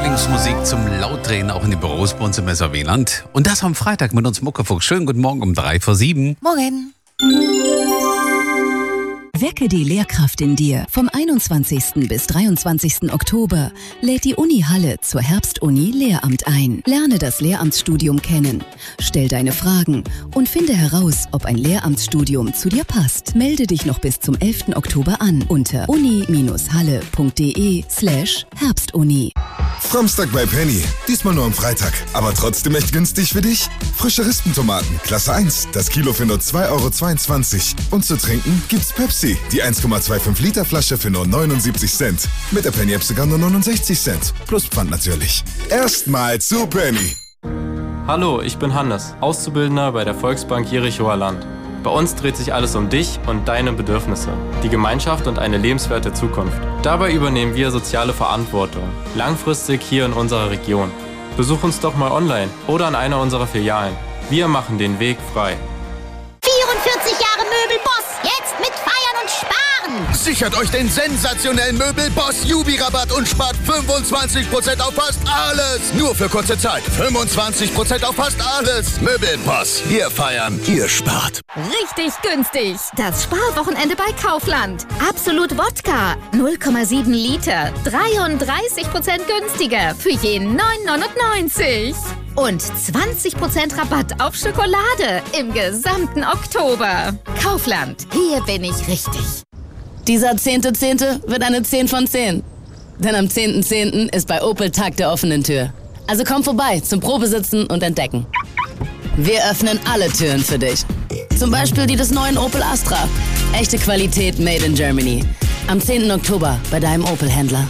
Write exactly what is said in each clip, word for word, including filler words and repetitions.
Lieblingsmusik zum Lautdrehen auch in den Büros bei uns im S A W-Land. Und das am Freitag mit uns Muckefuchs. Schönen guten Morgen um drei vor sieben. Morgen. Wecke die Lehrkraft in dir. Vom einundzwanzigsten bis dreiundzwanzigsten Oktober lädt die Uni Halle zur Herbstuni Lehramt ein. Lerne das Lehramtsstudium kennen. Stell deine Fragen und finde heraus, ob ein Lehramtsstudium zu dir passt. Melde dich noch bis zum elften Oktober an unter uni-halle.de slash Herbstuni. Framstag bei Penny. Diesmal nur am Freitag. Aber trotzdem echt günstig für dich? Frische Rispentomaten, Klasse eins. Das Kilo für nur zwei Euro zweiundzwanzig. Und zu trinken gibt's Pepsi. Die eins Komma fünfundzwanzig Liter Flasche für nur neunundsiebzig Cent. Mit der Penny-App sogar nur neunundsechzig Cent. Plus Pfand natürlich. Erstmal zu Penny. Hallo, ich bin Hannes, Auszubildender bei der Volksbank Jerichower Land. Bei uns dreht sich alles um dich und deine Bedürfnisse, die Gemeinschaft und eine lebenswerte Zukunft. Dabei übernehmen wir soziale Verantwortung, langfristig hier in unserer Region. Besuch uns doch mal online oder an einer unserer Filialen. Wir machen den Weg frei. vierundvierzig Jahre Möbelboss, jetzt mit Feiern und Sparen. Sichert euch den sensationellen Möbelboss Jubi-Rabatt und spart fünfundzwanzig Prozent auf fast alles. Nur für kurze Zeit. fünfundzwanzig Prozent auf fast alles. Möbelboss. Wir feiern, ihr spart. Richtig günstig. Das Sparwochenende bei Kaufland. Absolut Wodka. null Komma sieben Liter. dreiunddreißig Prozent günstiger. Für jeden neun neunundneunzig. Und zwanzig Prozent Rabatt auf Schokolade im gesamten Oktober. Kaufland. Hier bin ich richtig. Dieser zehnte Zehnte wird eine zehn von zehn. Denn am zehnten Zehnten ist bei Opel Tag der offenen Tür. Also komm vorbei zum Probesitzen und Entdecken. Wir öffnen alle Türen für dich. Zum Beispiel die des neuen Opel Astra. Echte Qualität made in Germany. Am zehnten Oktober bei deinem Opel-Händler.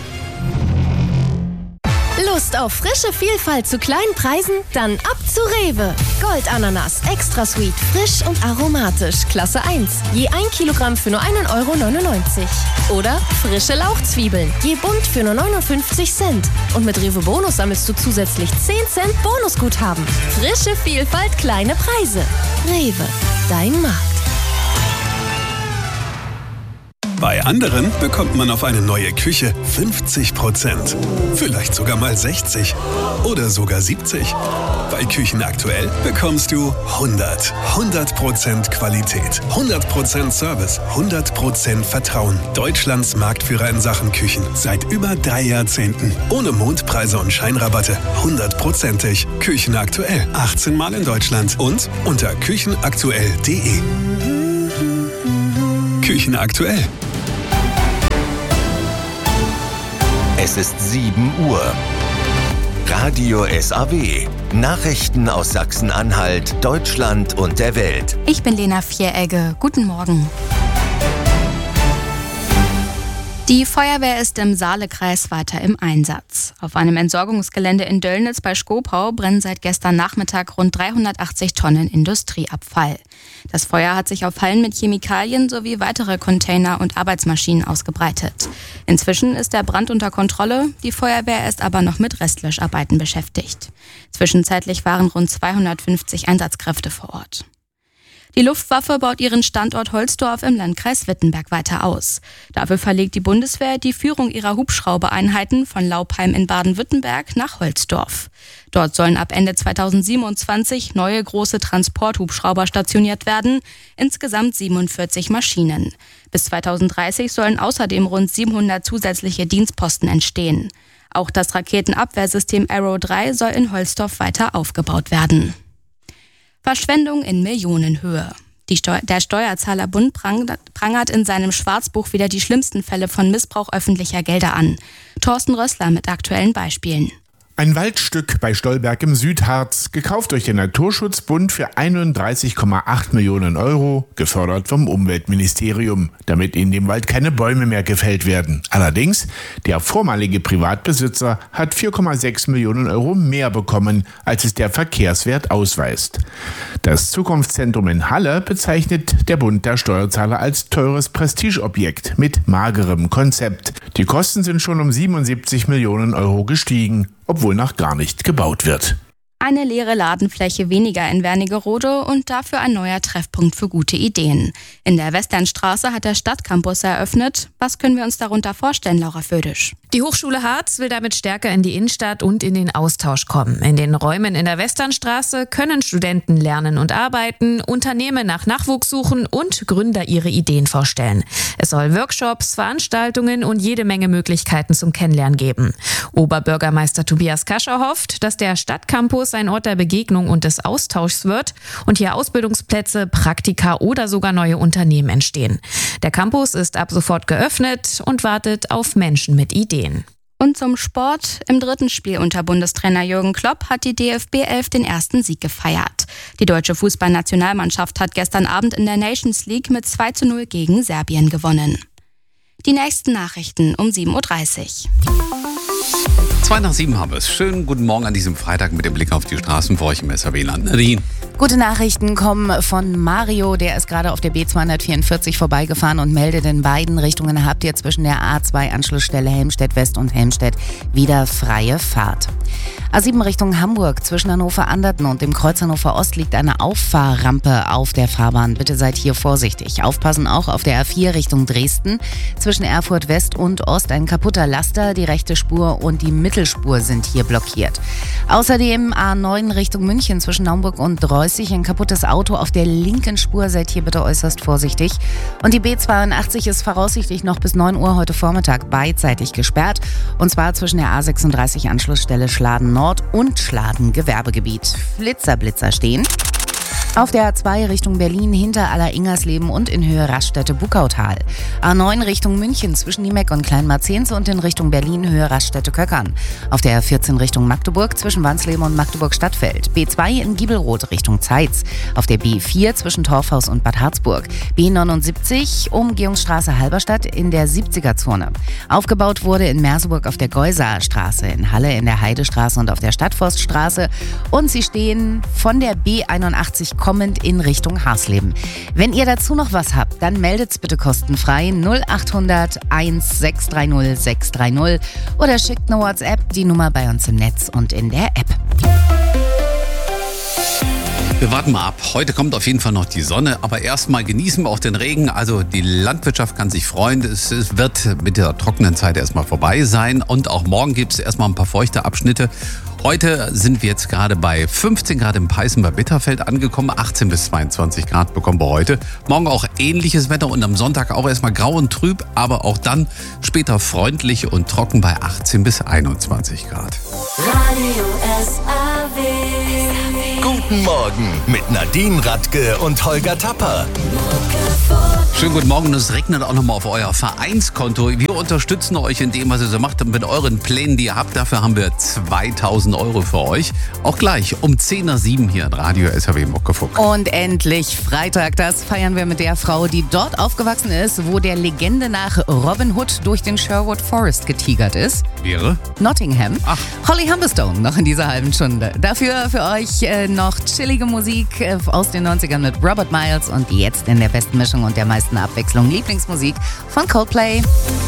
Lust auf frische Vielfalt zu kleinen Preisen? Dann ab zu Rewe. Goldananas, extra sweet, frisch und aromatisch, Klasse eins. Je ein Kilogramm für nur einen Euro neunundneunzig. Oder frische Lauchzwiebeln, je bunt für nur neunundfünfzig Cent. Und mit Rewe Bonus sammelst du zusätzlich zehn Cent Bonusguthaben. Frische Vielfalt, kleine Preise. Rewe, dein Markt. Bei anderen bekommt man auf eine neue Küche fünfzig Prozent. Vielleicht sogar mal sechzig oder sogar siebzig. Bei Küchen aktuell bekommst du hundert. hundert Prozent Qualität, hundert Prozent Service, hundert Prozent Vertrauen. Deutschlands Marktführer in Sachen Küchen seit über drei Jahrzehnten. Ohne Mondpreise und Scheinrabatte. hundertprozentig. Küchen aktuell. achtzehn Mal in Deutschland und unter küchenaktuell punkt de. Küchen aktuell. Es ist sieben Uhr. Radio S A W. Nachrichten aus Sachsen-Anhalt, Deutschland und der Welt. Ich bin Lena Vieregge. Guten Morgen. Die Feuerwehr ist im Saalekreis weiter im Einsatz. Auf einem Entsorgungsgelände in Döllnitz bei Schkopau brennen seit gestern Nachmittag rund dreihundertachtzig Tonnen Industrieabfall. Das Feuer hat sich auf Hallen mit Chemikalien sowie weitere Container und Arbeitsmaschinen ausgebreitet. Inzwischen ist der Brand unter Kontrolle, die Feuerwehr ist aber noch mit Restlöscharbeiten beschäftigt. Zwischenzeitlich waren rund zweihundertfünfzig Einsatzkräfte vor Ort. Die Luftwaffe baut ihren Standort Holzdorf im Landkreis Wittenberg weiter aus. Dafür verlegt die Bundeswehr die Führung ihrer Hubschraubereinheiten von Laupheim in Baden-Württemberg nach Holzdorf. Dort sollen ab Ende zweitausendsiebenundzwanzig neue große Transporthubschrauber stationiert werden, insgesamt siebenundvierzig Maschinen. Bis zweitausenddreißig sollen außerdem rund siebenhundert zusätzliche Dienstposten entstehen. Auch das Raketenabwehrsystem Arrow drei soll in Holzdorf weiter aufgebaut werden. Verschwendung in Millionenhöhe. Die Steu- der Steuerzahlerbund prangert in seinem Schwarzbuch wieder die schlimmsten Fälle von Missbrauch öffentlicher Gelder an. Thorsten Rössler mit aktuellen Beispielen. Ein Waldstück bei Stolberg im Südharz, gekauft durch den Naturschutzbund für einunddreißig Komma acht Millionen Euro, gefördert vom Umweltministerium, damit in dem Wald keine Bäume mehr gefällt werden. Allerdings, der vormalige Privatbesitzer hat vier Komma sechs Millionen Euro mehr bekommen, als es der Verkehrswert ausweist. Das Zukunftszentrum in Halle bezeichnet der Bund der Steuerzahler als teures Prestigeobjekt mit magerem Konzept. Die Kosten sind schon um siebenundsiebzig Millionen Euro gestiegen, obwohl noch gar nicht gebaut wird. Eine leere Ladenfläche weniger in Wernigerode und dafür ein neuer Treffpunkt für gute Ideen. In der Westernstraße hat der Stadtcampus eröffnet. Was können wir uns darunter vorstellen, Laura Födisch? Die Hochschule Harz will damit stärker in die Innenstadt und in den Austausch kommen. In den Räumen in der Westernstraße können Studenten lernen und arbeiten, Unternehmen nach Nachwuchs suchen und Gründer ihre Ideen vorstellen. Es soll Workshops, Veranstaltungen und jede Menge Möglichkeiten zum Kennenlernen geben. Oberbürgermeister Tobias Kascher hofft, dass der Stadtcampus ein Ort der Begegnung und des Austauschs wird und hier Ausbildungsplätze, Praktika oder sogar neue Unternehmen entstehen. Der Campus ist ab sofort geöffnet und wartet auf Menschen mit Ideen. Und zum Sport. Im dritten Spiel unter Bundestrainer Jürgen Klopp hat die D F B elf den ersten Sieg gefeiert. Die deutsche Fußballnationalmannschaft hat gestern Abend in der Nations League mit zwei zu null gegen Serbien gewonnen. Die nächsten Nachrichten um sieben Uhr dreißig. Zwei nach sieben haben wir es. Schönen guten Morgen an diesem Freitag mit dem Blick auf die Straßen vor euch im S R W-Land. Nadine. Gute Nachrichten kommen von Mario, der ist gerade auf der B zweihundertvierundvierzig vorbeigefahren und meldet, in beiden Richtungen habt ihr zwischen der A zwei Anschlussstelle Helmstedt West und Helmstedt wieder freie Fahrt. A sieben Richtung Hamburg, zwischen Hannover-Anderten und dem Kreuz Hannover Ost liegt eine Auffahrrampe auf der Fahrbahn. Bitte seid hier vorsichtig. Aufpassen auch auf der A vier Richtung Dresden. Zwischen Erfurt West und Ost ein kaputter Laster, die rechte Spur und die Mittelspur sind hier blockiert. Außerdem A neun Richtung München zwischen Naumburg und Reußig ein kaputtes Auto auf der linken Spur. Seid hier bitte äußerst vorsichtig. Und die B zweiundachtzig ist voraussichtlich noch bis neun Uhr heute Vormittag beidseitig gesperrt. Und zwar zwischen der A sechsunddreißig Anschlussstelle Schladen Nord und Schladen Gewerbegebiet. Flitzer, Blitzer stehen. Auf der A zwei Richtung Berlin hinter Aller-Ingersleben und in Höhe Raststätte-Buckautal. A neun Richtung München zwischen Niemeck und Kleinmarzenze und in Richtung Berlin Höhe Raststätte-Köckern. Auf der A vierzehn Richtung Magdeburg zwischen Wansleben und Magdeburg-Stadtfeld. B zwei in Giebelroth Richtung Zeitz. Auf der B vier zwischen Torfhaus und Bad Harzburg. B neunundsiebzig Umgehungsstraße Halberstadt in der siebziger-Zone. Aufgebaut wurde in Merseburg auf der Geusaer Straße, in Halle in der Heidestraße und auf der Stadtforststraße. Und sie stehen von der B einundachtzig kommend in Richtung Harsleben. Wenn ihr dazu noch was habt, dann meldet's bitte kostenfrei null achthundert eins sechs drei null sechs drei null oder schickt eine WhatsApp, die Nummer bei uns im Netz und in der App. Wir warten mal ab. Heute kommt auf jeden Fall noch die Sonne, aber erstmal genießen wir auch den Regen. Also die Landwirtschaft kann sich freuen. Es, es wird mit der trockenen Zeit erstmal vorbei sein und auch morgen gibt es erstmal ein paar feuchte Abschnitte. Heute sind wir jetzt gerade bei fünfzehn Grad im Peißen bei Bitterfeld angekommen. achtzehn bis zweiundzwanzig Grad bekommen wir heute. Morgen auch ähnliches Wetter und am Sonntag auch erstmal grau und trüb, aber auch dann später freundlich und trocken bei achtzehn bis einundzwanzig Grad. Radio S A W. Guten Morgen mit Nadine Radke und Holger Tapper. Schönen guten Morgen, es regnet auch nochmal auf euer Vereinskonto. Wir unterstützen euch in dem, was ihr so macht und mit euren Plänen, die ihr habt. Dafür haben wir zweitausend Euro für euch. Auch gleich um zehn nach sieben hier in Radio S R W Muckefuck. Und endlich Freitag, das feiern wir mit der Frau, die dort aufgewachsen ist, wo der Legende nach Robin Hood durch den Sherwood Forest getigert ist. Wäre? Nottingham. Ach. Holly Humberstone noch in dieser halben Stunde. Dafür für euch äh, noch chillige Musik äh, aus den neunzigern mit Robert Miles und jetzt in der besten Mischung und der meisten Abwechslung Lieblingsmusik von Coldplay.